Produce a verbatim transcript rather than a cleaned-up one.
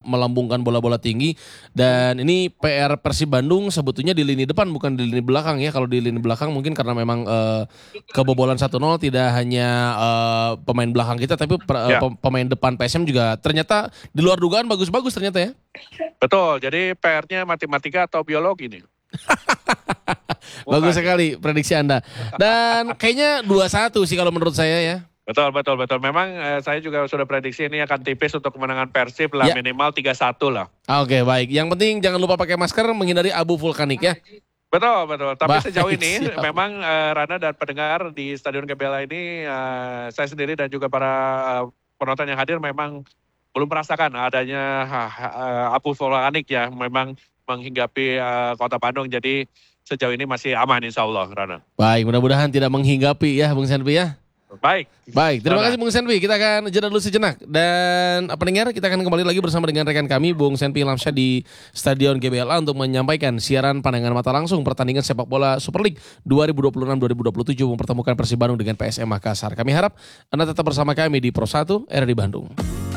melambungkan bola-bola tinggi. Dan ini P R Persib Bandung sebetulnya di lini depan bukan di lini belakang ya. Kalau di lini belakang mungkin karena memang uh, kebobolan satu nol tidak hanya uh, pemain belakang kita tapi per, Ya. uh, pemain depan P S M juga ternyata di luar dugaan bagus-bagus ternyata ya. Betul, jadi P R-nya matematika atau biologi nih. Bagus sekali prediksi Anda. Dan kayaknya dua satu sih kalau menurut saya ya. Betul, betul, betul. Memang eh, saya juga sudah prediksi ini akan tipis untuk kemenangan Persib lah, Ya. minimal tiga satu lah. Oke, baik. Yang penting jangan lupa pakai masker, menghindari abu vulkanik ya. Betul, betul. Tapi Baik, sejauh ini siap. memang eh, Rana dan pendengar di Stadion G B L A ini, eh, saya sendiri dan juga para eh, penonton yang hadir memang belum merasakan adanya ha, ha, eh, abu vulkanik ya, memang menghinggapi eh, kota Bandung. Jadi sejauh ini masih aman insya Allah, Rana. Baik, mudah-mudahan tidak menghinggapi ya Bung Senpi ya. Baik. Baik, terima Rana. kasih Bung Senpi. Kita akan jeda dulu sejenak. Dan apa dengar, kita akan kembali lagi bersama dengan rekan kami Bung Senpi Lamsyah di Stadion G B L A untuk menyampaikan siaran pandangan mata langsung pertandingan sepak bola Super League dua ribu dua puluh enam dua ribu dua puluh tujuh mempertemukan Persib Bandung dengan P S M Makassar. Kami harap Anda tetap bersama kami di Pro satu R D Bandung.